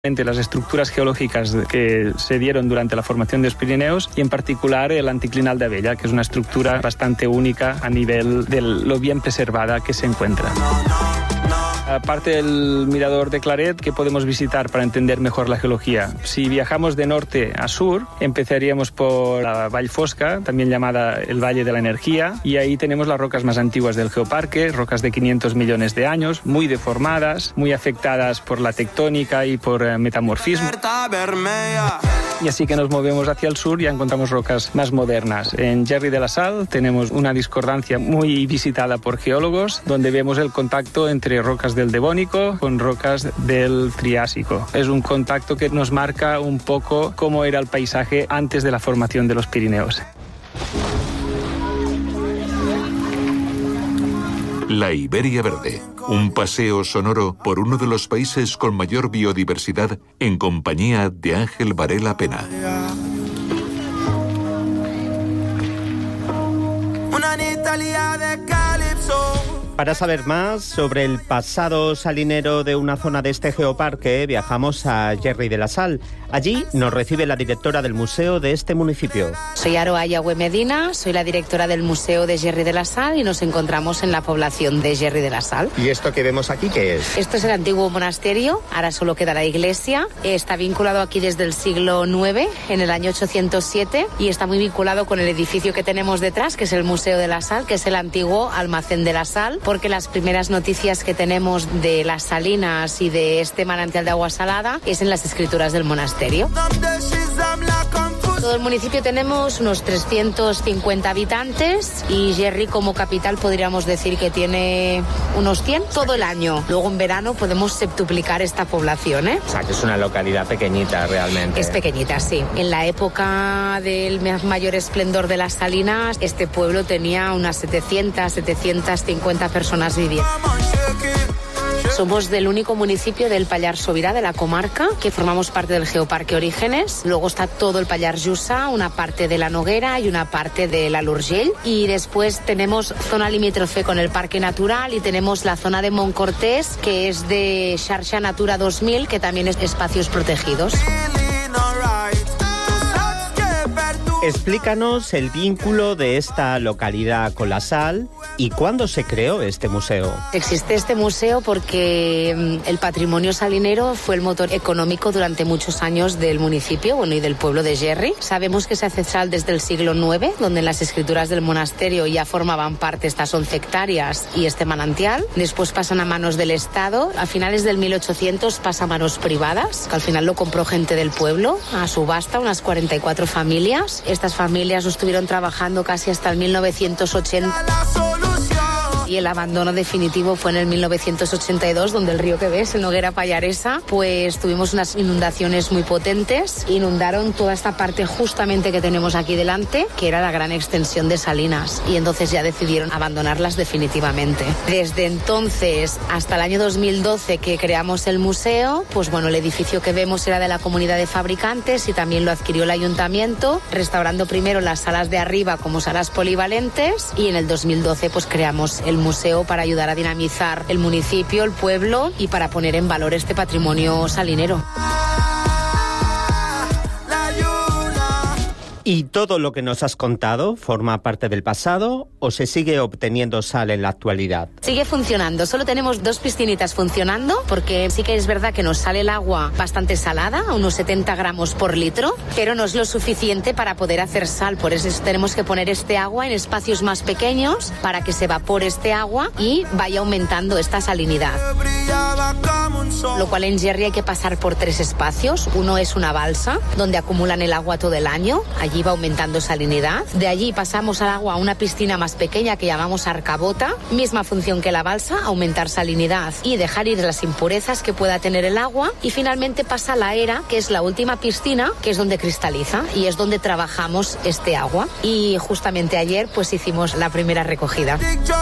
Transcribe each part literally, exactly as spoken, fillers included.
entre las estructuras geológicas que se dieron durante la formación de los Pirineos y en particular el anticlinal de Abella, que es una estructura bastante única a nivel de lo bien preservada que se encuentra. Aparte del mirador de Claret, que podemos visitar para entender mejor la geología. Si viajamos de norte a sur, empezaríamos por la Vall Fosca, también llamada el Valle de la Energía, y ahí tenemos las rocas más antiguas del geoparque, rocas de quinientos millones de años, muy deformadas, muy afectadas por la tectónica y por eh, metamorfismo. Y así que nos movemos hacia el sur y encontramos rocas más modernas. En Gerri de la Sal tenemos una discordancia muy visitada por geólogos, donde vemos el contacto entre rocas del Devónico con rocas del Triásico. Es un contacto que nos marca un poco cómo era el paisaje antes de la formación de los Pirineos. La Iberia Verde, un paseo sonoro por uno de los países con mayor biodiversidad en compañía de Ángel Varela Pena. Para saber más sobre el pasado salinero de una zona de este geoparque, viajamos a Gerri de la Sal. Allí nos recibe la directora del museo de este municipio. Soy Aroa Yahue Medina, soy la directora del Museo de Gerri de la Sal y nos encontramos en la población de Gerri de la Sal. ¿Y esto que vemos aquí qué es? Esto es el antiguo monasterio, ahora solo queda la iglesia. Está vinculado aquí desde el siglo nueve, en el año ochocientos siete, y está muy vinculado con el edificio que tenemos detrás, que es el Museo de la Sal, que es el antiguo almacén de la sal, porque las primeras noticias que tenemos de las salinas y de este manantial de agua salada es en las escrituras del monasterio. Todo el municipio tenemos unos trescientos cincuenta habitantes y Gerri como capital podríamos decir que tiene unos cien todo el año. Luego en verano podemos septuplicar esta población, ¿eh? O sea, que es una localidad pequeñita realmente. Es pequeñita, sí. En la época del mayor esplendor de las salinas, este pueblo tenía unas setecientas, setecientas cincuenta personas viviendo. Somos del único municipio del Pallars Sobirà, de la comarca, que formamos parte del Geoparque Orígenes. Luego está todo el Pallars Jussá, una parte de la Noguera y una parte de la L'Urgell. Y después tenemos zona limítrofe con el Parque Natural y tenemos la zona de Montcortés, que es de Xarxa Natura dos mil, que también es espacios protegidos. Explícanos el vínculo de esta localidad con la sal y cuándo se creó este museo. Existe este museo porque el patrimonio salinero fue el motor económico durante muchos años del municipio, bueno, y del pueblo de Gerri. Sabemos que se hace sal desde el siglo nueve, donde en las escrituras del monasterio ya formaban parte estas once hectáreas y este manantial. Después pasan a manos del Estado. A finales del mil ochocientos pasa a manos privadas, que al final lo compró gente del pueblo a subasta, unas cuarenta y cuatro familias. Estas familias estuvieron trabajando casi hasta el mil novecientos ochenta. Y el abandono definitivo fue en el mil novecientos ochenta y dos, donde el río que ves, el Noguera Pallaresa, pues tuvimos unas inundaciones muy potentes. Inundaron toda esta parte justamente que tenemos aquí delante, que era la gran extensión de salinas. Y entonces ya decidieron abandonarlas definitivamente. Desde entonces hasta el año dos mil doce, que creamos el museo, pues bueno, el edificio que vemos era de la comunidad de fabricantes y también lo adquirió el ayuntamiento, restaurando primero las salas de arriba como salas polivalentes, y en el dos mil doce pues creamos el museo para ayudar a dinamizar el municipio, el pueblo y para poner en valor este patrimonio salinero. ¿Y todo lo que nos has contado forma parte del pasado o se sigue obteniendo sal en la actualidad? Sigue funcionando. Solo tenemos dos piscinitas funcionando porque sí que es verdad que nos sale el agua bastante salada, a unos setenta gramos por litro, pero no es lo suficiente para poder hacer sal. Por eso tenemos que poner este agua en espacios más pequeños para que se evapore este agua y vaya aumentando esta salinidad. Lo cual en Gerri hay que pasar por tres espacios. Uno es una balsa donde acumulan el agua todo el año. Allí va aumentando salinidad. De allí pasamos al agua a una piscina más pequeña que llamamos arcabota. Misma función que la balsa, aumentar salinidad y dejar ir las impurezas que pueda tener el agua. Y finalmente pasa a la era, que es la última piscina, que es donde cristaliza y es donde trabajamos este agua. Y justamente ayer pues hicimos la primera recogida.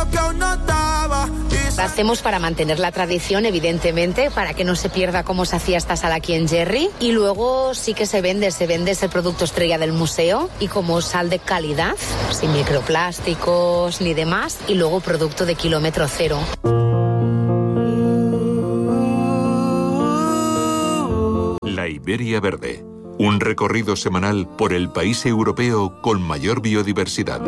Lo hacemos para mantener la tradición, evidentemente, para que no se pierda cómo se hacía esta sal aquí en Gerri. Y luego sí que se vende, se vende ese producto estrella del museo y como sal de calidad, sin microplásticos ni demás, y luego producto de kilómetro cero. Iberia Verde, un recorrido semanal por el país europeo con mayor biodiversidad.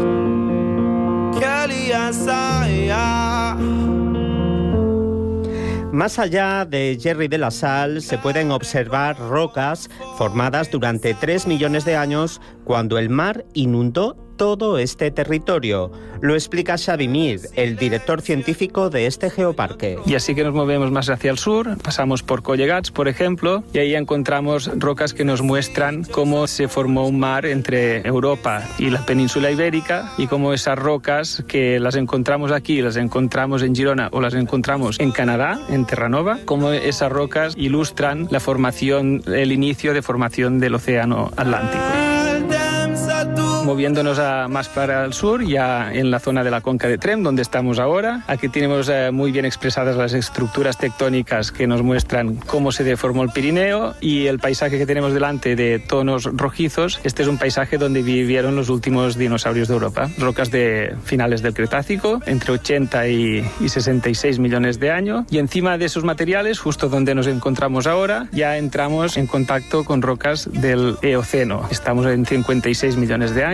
Más allá de Gerri de la Sal se pueden observar rocas formadas durante tres millones de años cuando el mar inundó todo este territorio. Lo explica Xavi Mir, el director científico de este geoparque. Y así que nos movemos más hacia el sur, pasamos por Collegats, por ejemplo, y ahí encontramos rocas que nos muestran cómo se formó un mar entre Europa y la península ibérica, y cómo esas rocas que las encontramos aquí, las encontramos en Girona o las encontramos en Canadá, en Terranova, cómo esas rocas ilustran la formación, el inicio de formación del océano Atlántico. Moviéndonos a, más para el sur, ya en la zona de la Conca de Tremp, donde estamos ahora. Aquí tenemos eh, muy bien expresadas las estructuras tectónicas que nos muestran cómo se deformó el Pirineo, y el paisaje que tenemos delante de tonos rojizos. Este es un paisaje donde vivieron los últimos dinosaurios de Europa. Rocas de finales del Cretácico, entre ochenta y sesenta y seis millones de años. Y encima de esos materiales, justo donde nos encontramos ahora, ya entramos en contacto con rocas del Eoceno. Estamos en cincuenta y seis millones de años.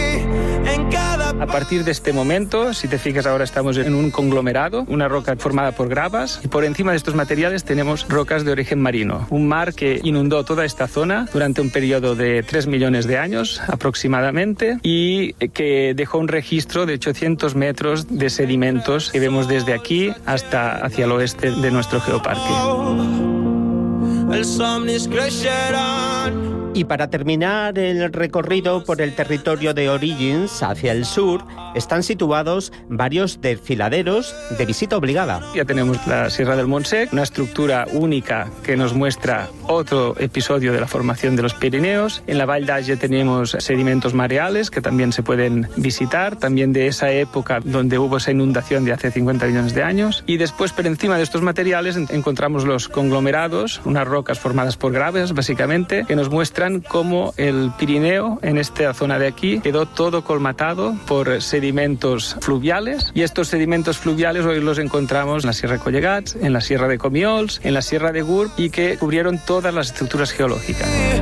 A partir de este momento, si te fijas, ahora estamos en un conglomerado, una roca formada por gravas, y por encima de estos materiales tenemos rocas de origen marino. Un mar que inundó toda esta zona durante un periodo de tres millones de años aproximadamente, y que dejó un registro de ochocientos metros de sedimentos que vemos desde aquí hasta hacia el oeste de nuestro geoparque. Y para terminar el recorrido por el territorio de Origins hacia el sur, están situados varios desfiladeros de visita obligada. Ya tenemos la Sierra del Montsec, una estructura única que nos muestra otro episodio de la formación de los Pirineos. En la Vall d'Age tenemos sedimentos mareales que también se pueden visitar, también de esa época donde hubo esa inundación de hace cincuenta millones de años. Y después, por encima de estos materiales, encontramos los conglomerados, unas rocas formadas por gravas, básicamente, que nos muestran cómo el Pirineo, en esta zona de aquí, quedó todo colmatado por sedimentos fluviales, y estos sedimentos fluviales hoy los encontramos en la Sierra de Collegats, en la Sierra de Comiols, en la Sierra de Gurb, y que cubrieron todas las estructuras geológicas.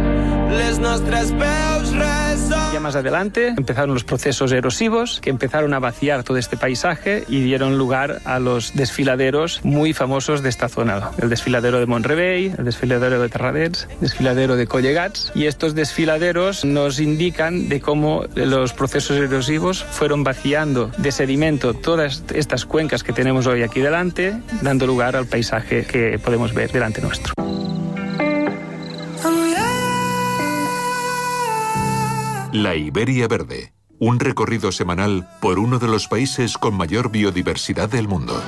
Ya más adelante empezaron los procesos erosivos que empezaron a vaciar todo este paisaje y dieron lugar a los desfiladeros muy famosos de esta zona. El desfiladero de Mont-Rebei, el desfiladero de Terradets, el desfiladero de Collegats, y estos desfiladeros nos indican de cómo los procesos erosivos fueron vaciando de sedimento todas estas cuencas que tenemos hoy aquí delante, dando lugar al paisaje que podemos ver delante nuestro. La Iberia Verde, un recorrido semanal por uno de los países con mayor biodiversidad del mundo.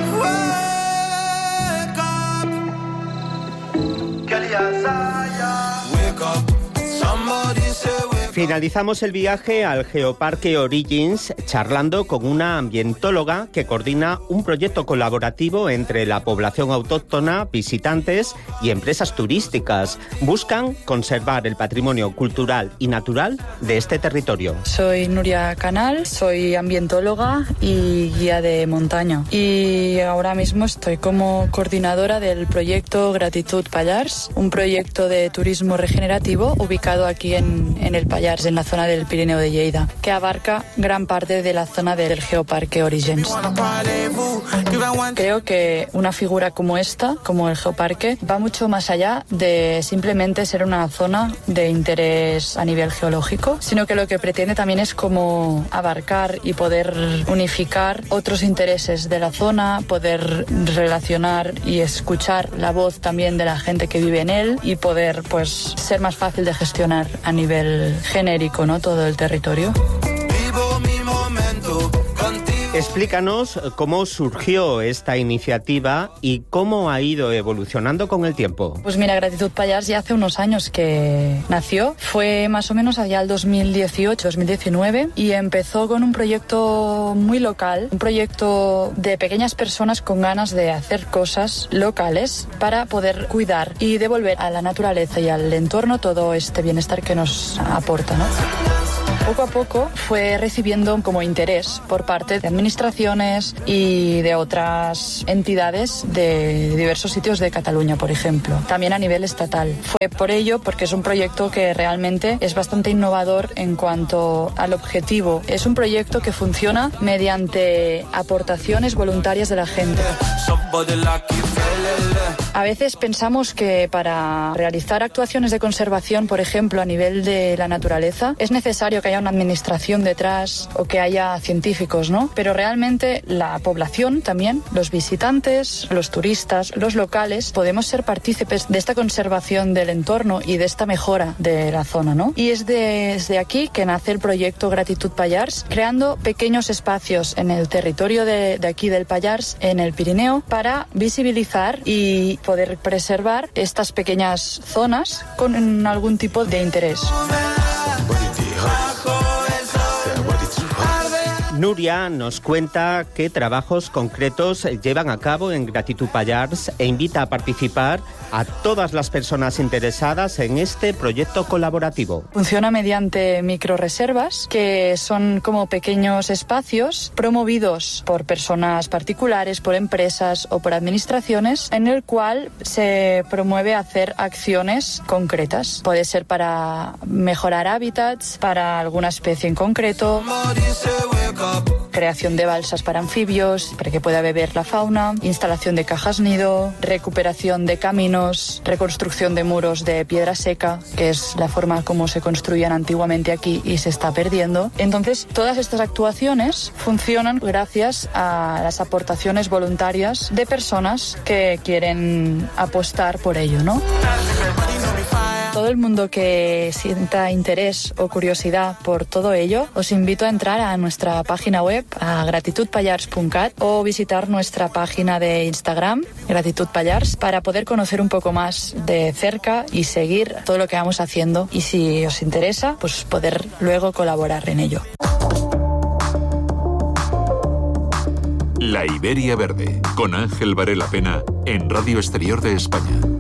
Finalizamos el viaje al Geoparque Origins charlando con una ambientóloga que coordina un proyecto colaborativo entre la población autóctona, visitantes y empresas turísticas. Buscan conservar el patrimonio cultural y natural de este territorio. Soy Nuria Canal, soy ambientóloga y guía de montaña. Y ahora mismo estoy como coordinadora del proyecto Gratitud Pallars, un proyecto de turismo regenerativo ubicado aquí en, en el Pallars, en la zona del Pirineo de Lleida, que abarca gran parte de la zona del Geoparque Origins. Creo que una figura como esta, como el Geoparque, va mucho más allá de simplemente ser una zona de interés a nivel geológico, sino que lo que pretende también es como abarcar y poder unificar otros intereses de la zona, poder relacionar y escuchar la voz también de la gente que vive en él y poder, pues, ser más fácil de gestionar a nivel genérico, ¿no? Todo el territorio. Explícanos cómo surgió esta iniciativa y cómo ha ido evolucionando con el tiempo. Pues mira, Gratitud Pallars ya hace unos años que nació. Fue más o menos allá el dos mil dieciocho, dos mil diecinueve, y empezó con un proyecto muy local, un proyecto de pequeñas personas con ganas de hacer cosas locales para poder cuidar y devolver a la naturaleza y al entorno todo este bienestar que nos aporta, ¿no? Poco a poco fue recibiendo como interés por parte de administraciones y de otras entidades de diversos sitios de Cataluña, por ejemplo, también a nivel estatal. Fue por ello porque es un proyecto que realmente es bastante innovador en cuanto al objetivo. Es un proyecto que funciona mediante aportaciones voluntarias de la gente. A veces pensamos que para realizar actuaciones de conservación, por ejemplo, a nivel de la naturaleza, es necesario que haya una administración detrás o que haya científicos, ¿no? Pero realmente la población también, los visitantes, los turistas, los locales, podemos ser partícipes de esta conservación del entorno y de esta mejora de la zona, ¿no? Y es desde aquí que nace el proyecto Gratitud Pallars, creando pequeños espacios en el territorio de, de aquí del Pallars, en el Pirineo, para visibilizar y poder preservar estas pequeñas zonas con algún tipo de interés. Nuria nos cuenta qué trabajos concretos llevan a cabo en Gratitud Pallars e invita a participar a todas las personas interesadas en este proyecto colaborativo. Funciona mediante microreservas, que son como pequeños espacios promovidos por personas particulares, por empresas o por administraciones, en el cual se promueve hacer acciones concretas. Puede ser para mejorar hábitats, para alguna especie en concreto, creación de balsas para anfibios, para que pueda beber la fauna, instalación de cajas nido, recuperación de caminos, reconstrucción de muros de piedra seca, que es la forma como se construían antiguamente aquí y se está perdiendo. Entonces, todas estas actuaciones funcionan gracias a las aportaciones voluntarias de personas que quieren apostar por ello, ¿no? Todo el mundo que sienta interés o curiosidad por todo ello, os invito a entrar a nuestra página web, a gratitud pallars punto cat, o visitar nuestra página de Instagram, Gratitud Pallars, para poder conocer un poco más de cerca y seguir todo lo que vamos haciendo. Y si os interesa, pues poder luego colaborar en ello. La Iberia Verde, con Ángel Varela Pena, en Radio Exterior de España.